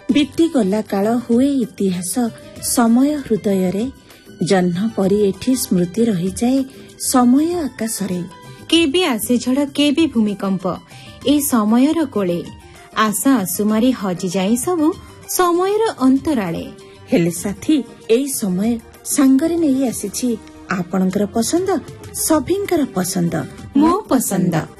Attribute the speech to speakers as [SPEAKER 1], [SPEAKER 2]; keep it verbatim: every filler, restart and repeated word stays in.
[SPEAKER 1] बीतीगला काल हुए इतिहास समय हृदय जह्न परी एठी स्मृति रही जाए समय आकाशरे
[SPEAKER 2] केबे आसे झड़ केबे भूमिकंप ए समयर कोले आशा असुमारी हजि जाए सबु समयर अंतराले
[SPEAKER 1] हेले साथी एई समय सांगरे नहीं आसी आपणकर पसंद सभिंकर पसंद
[SPEAKER 2] मो पसंद।